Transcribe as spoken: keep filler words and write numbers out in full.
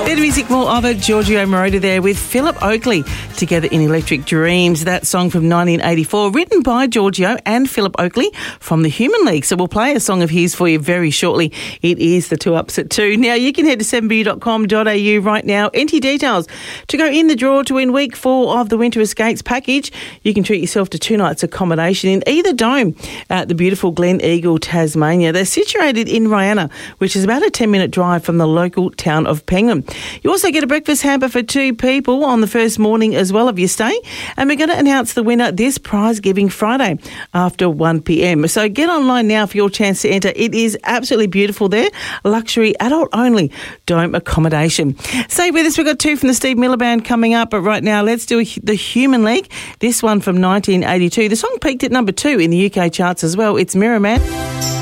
Bit of music more of it. Giorgio Moroder there with Philip Oakley together in Electric Dreams. That song from nineteen eighty-four, written by Giorgio and Philip Oakley from the Human League. So we'll play a song of his for you very shortly. It is the Two Ups at Two. Now you can head to seven b u dot com dot a u right now. Enter details to go in the draw to win week four of the Winter Escapes package. You can treat yourself to two nights accommodation in either dome at the beautiful Glen Eagle, Tasmania. They're situated in Rihanna, which is about a ten minute drive from the local town of Penguin. You also get a breakfast hamper for two people on the first morning as well of your stay. And we're going to announce the winner this prize giving Friday after one p m. So get online now for your chance to enter. It is absolutely beautiful there. Luxury, adult only dome accommodation. Stay with us. We've got two from the Steve Miller Band coming up. But right now, let's do the Human League. This one from nineteen eighty-two. The song peaked at number two in the U K charts as well. It's Mirror Man.